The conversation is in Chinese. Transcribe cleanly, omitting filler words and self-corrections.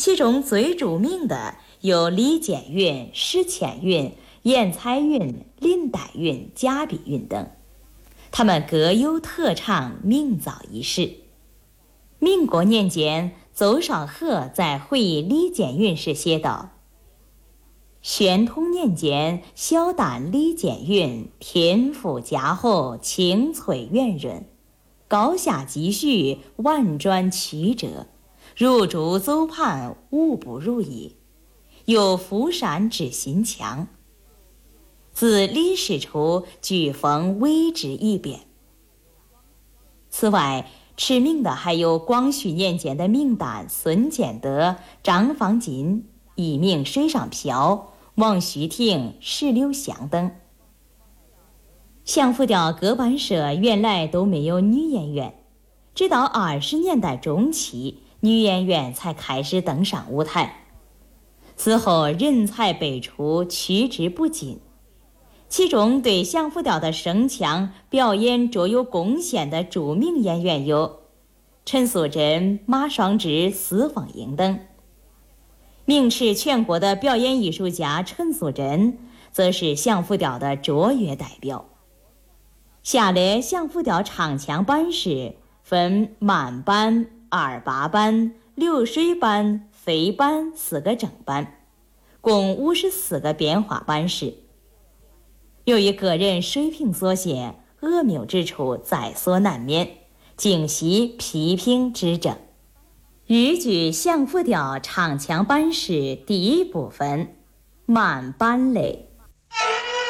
其中最著名的有李简韵、施潜韵、晏猜韵、林黛韵、贾笔韵等，他们各有特长，名噪一时。民国年间，邹少和在回忆李简韵时写道：宣统年间，小旦李简韵，天赋佳厚，清脆圆润，高下积蓄，婉转曲折，入主走盘，无不如意，又夫善之心强。自李氏初，俱封为之一变。此外，驰名的还有光绪年间的名旦孙建德、张方进，艺名水上漂、王须亭、石榴香等。相浮调各班社原来都没有女演员，直到20年代中期，女演员才开始登上舞台。此后人才辈出，趋之不尽。其中对相浮调的声腔表演卓有贡献的著名演员有陈素贞、马双之、司凤英等。名驰全国的表演艺术家陈素贞则是相浮调的卓越代表。下列相浮调唱腔班式分慢班、28班、流水班、飞班4个正班，共54个变化班式。由于个人水平所限，恶谬之处在所难免，敬惜批评指正。豫剧相浮调唱腔班式第一部分，慢班类。